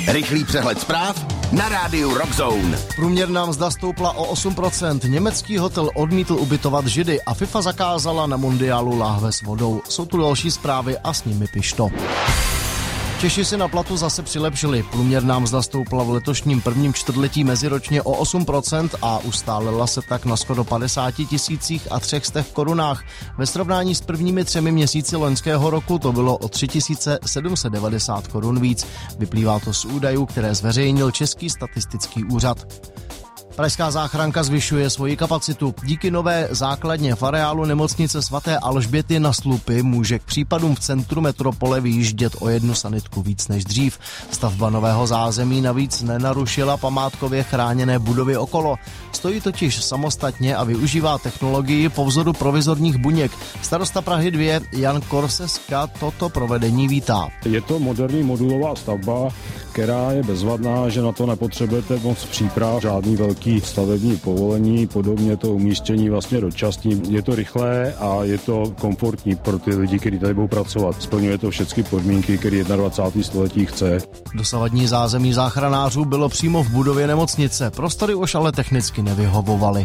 Rychlý přehled zpráv na rádiu Rockzone. Průměrná mzda stoupla o 8%, německý hotel odmítl ubytovat Židy a FIFA zakázala na mundiálu láhve s vodou. Jsou tu další zprávy a s nimi Pišto. Češi si na platu zase přilepšili. Průměrná mzda stoupla v letošním prvním čtvrtletí meziročně o 8% a ustálila se tak na skoro 50 300 korunách. Ve srovnání s prvními 3 měsíci loňského roku to bylo o 3 790 korun víc. Vyplývá to z údajů, které zveřejnil Český statistický úřad. Pražská záchranka zvyšuje svoji kapacitu. Díky nové základně v areálu nemocnice svaté Alžběty na Slupy může k případům v centru metropole vyjíždět o 1 sanitku víc než dřív. Stavba nového zázemí navíc nenarušila památkově chráněné budovy okolo. Stojí totiž samostatně a využívá technologii po vzoru provizorních buněk. Starosta Prahy 2 Jan Korseska toto provedení vítá. Je to moderní modulová stavba, která je bezvadná, že na to nepotřebujete moc příprav, žádný velký stavební povolení, podobně to umístění vlastně dočasný. Je to rychlé a je to komfortní pro ty lidi, kteří tady budou pracovat. Splňuje to všechny podmínky, které 21. století chce. Dosavadní zázemí záchranářů bylo přímo v budově nemocnice. Prostory už ale technicky nevyhovovaly.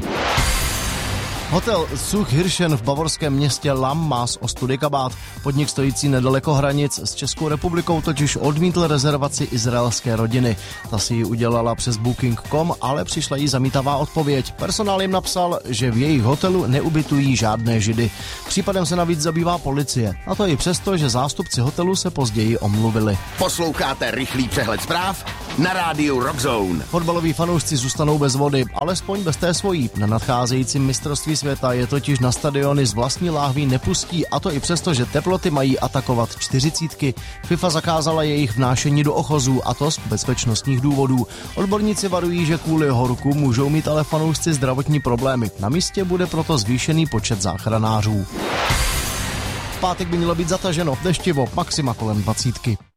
Hotel Zug Hirschen v bavorském městě Lamm má z ostudy kabát. Podnik stojící nedaleko hranic s Českou republikou totiž odmítl rezervaci izraelské rodiny. Ta si ji udělala přes Booking.com, ale přišla jí zamítavá odpověď. Personál jim napsal, že v jejich hotelu neubytují žádné Židy. Případem se navíc zabývá policie. A to i přesto, že zástupci hotelu se později omluvili. Posloucháte rychlý přehled zpráv na rádiu Rockzone. Fotbaloví fanoušci zůstanou bez vody, alespoň bez té svojí. Na nadcházejícím mistrovství světa je totiž na stadiony z vlastní láhví nepustí, a to i přesto, že teploty mají atakovat 40. FIFA zakázala jejich vnášení do ochozů, a to z bezpečnostních důvodů. Odborníci varují, že kvůli horku můžou mít ale fanoušci zdravotní problémy. Na místě bude proto zvýšený počet záchranářů. V pátek by mělo být zataženo, deštivo, maxima kolem 20.